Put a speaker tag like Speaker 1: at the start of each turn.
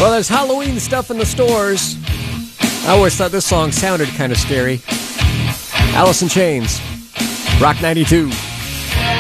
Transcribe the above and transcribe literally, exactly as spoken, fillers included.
Speaker 1: Well, there's Halloween stuff in the stores. I always thought this song sounded kind of scary. Alice in Chains, Rock ninety-two.